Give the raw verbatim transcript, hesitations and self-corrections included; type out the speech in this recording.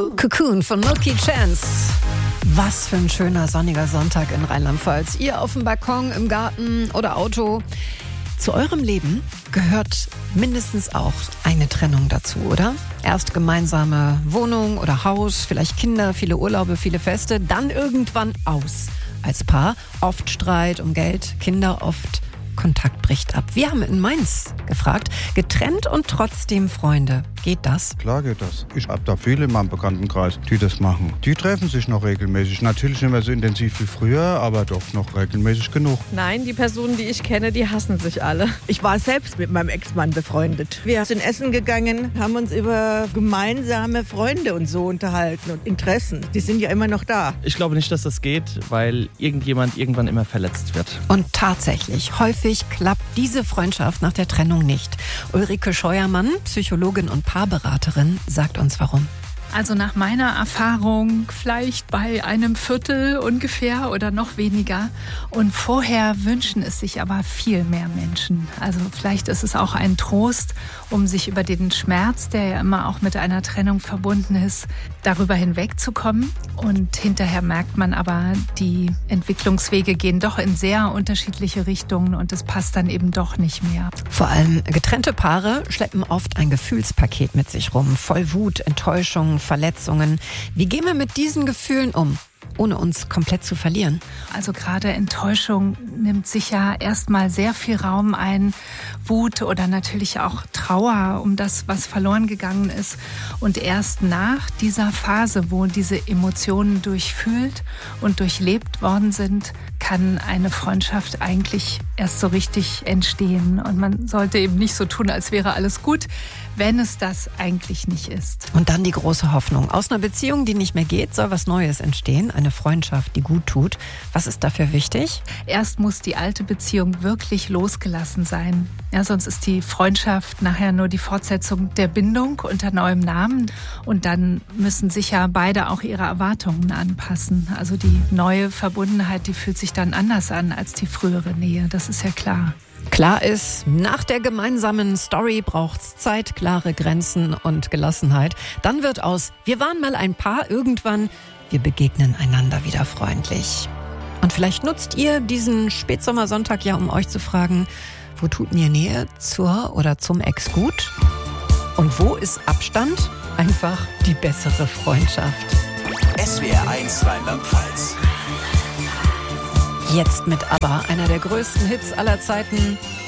Cocoon von Milky Chance. Was für ein schöner sonniger Sonntag in Rheinland-Pfalz. Ihr auf dem Balkon, im Garten oder Auto. Zu eurem Leben gehört mindestens auch eine Trennung dazu, oder? Erst gemeinsame Wohnung oder Haus, vielleicht Kinder, viele Urlaube, viele Feste, dann irgendwann aus. Als Paar oft Streit um Geld, Kinder oft Kontakt bricht ab. Wir haben in Mainz gefragt, getrennt und trotzdem Freunde. Geht das? Klar geht das. Ich habe da viele in meinem Bekanntenkreis, die das machen. Die treffen sich noch regelmäßig. Natürlich nicht mehr so intensiv wie früher, aber doch noch regelmäßig genug. Nein, die Personen, die ich kenne, die hassen sich alle. Ich war selbst mit meinem Ex-Mann befreundet. Wir sind essen gegangen, haben uns über gemeinsame Freunde und so unterhalten und Interessen. Die sind ja immer noch da. Ich glaube nicht, dass das geht, weil irgendjemand irgendwann immer verletzt wird. Und tatsächlich, häufig klappt diese Freundschaft nach der Trennung nicht. Ulrike Scheuermann, Psychologin und Paarberaterin, sagt uns warum. Also nach meiner Erfahrung vielleicht bei einem Viertel ungefähr oder noch weniger. Und vorher wünschen es sich aber viel mehr Menschen. Also vielleicht ist es auch ein Trost, um sich über den Schmerz, der ja immer auch mit einer Trennung verbunden ist, darüber hinwegzukommen. Und hinterher merkt man aber, die Entwicklungswege gehen doch in sehr unterschiedliche Richtungen und es passt dann eben doch nicht mehr. Vor allem getrennte Paare schleppen oft ein Gefühlspaket mit sich rum, voll Wut, Enttäuschung, Verletzungen. Wie gehen wir mit diesen Gefühlen um, ohne uns komplett zu verlieren? Also gerade Enttäuschung nimmt sicher erstmal sehr viel Raum ein, Wut oder natürlich auch Trauer um das, was verloren gegangen ist. Und erst nach dieser Phase, wo diese Emotionen durchfühlt und durchlebt worden sind, kann eine Freundschaft eigentlich erst so richtig entstehen. Und man sollte eben nicht so tun, als wäre alles gut, wenn es das eigentlich nicht ist. Und dann die große Hoffnung. Aus einer Beziehung, die nicht mehr geht, soll was Neues entstehen. Eine Freundschaft, die gut tut. Was ist dafür wichtig? Erst muss die alte Beziehung wirklich losgelassen sein. Ja, sonst ist die Freundschaft nachher nur die Fortsetzung der Bindung unter neuem Namen. Und dann müssen sicher beide auch ihre Erwartungen anpassen. Also die neue Verbundenheit, die fühlt sich dann anders an als die frühere Nähe. Das ist ja klar. Klar ist, nach der gemeinsamen Story braucht's Zeit, klare Grenzen und Gelassenheit. Dann wird aus, wir waren mal ein Paar, irgendwann, wir begegnen einander wieder freundlich. Und vielleicht nutzt ihr diesen Spätsommersonntag ja, um euch zu fragen, wo tut mir Nähe zur oder zum Ex gut? Und wo ist Abstand einfach die bessere Freundschaft? S W R eins Rheinland-Pfalz. Jetzt mit ABBA, einer der größten Hits aller Zeiten.